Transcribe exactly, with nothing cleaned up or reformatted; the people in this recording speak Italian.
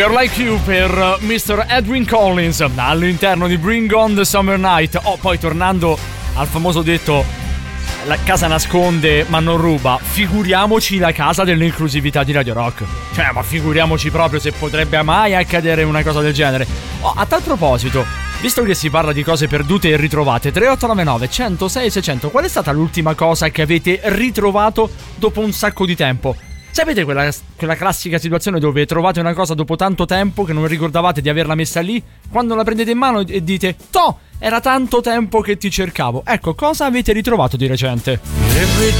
Girl Like You per mister Edwin Collins all'interno di Bring On The Summer Night. Oh, poi tornando al famoso detto la casa nasconde ma non ruba, figuriamoci la casa dell'inclusività di Radio Rock. Cioè, ma figuriamoci proprio se potrebbe mai accadere una cosa del genere. Oh, a tal proposito, visto che si parla di cose perdute e ritrovate, tre otto nove nove, uno zero sei, sei zero zero, qual è stata l'ultima cosa che avete ritrovato dopo un sacco di tempo? Sapete quella, quella classica situazione dove trovate una cosa dopo tanto tempo che non ricordavate di averla messa lì? Quando la prendete in mano e dite "Toh, era tanto tempo che ti cercavo". Ecco, cosa avete ritrovato di recente? Every